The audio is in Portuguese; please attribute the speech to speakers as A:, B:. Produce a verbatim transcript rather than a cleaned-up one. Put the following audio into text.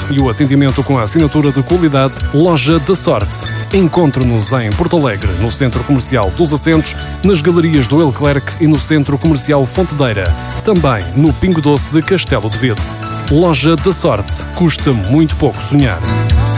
A: e o atendimento com a assinatura de qualidade Loja da Sorte. Encontre-nos em Porto Alegre, no Centro Comercial dos Assentos, nas Galerias do Leclerc e no Centro Comercial Fontedeira. Também no Pingo Doce de Castelo de Vede. Loja da Sorte. Custa muito pouco sonhar.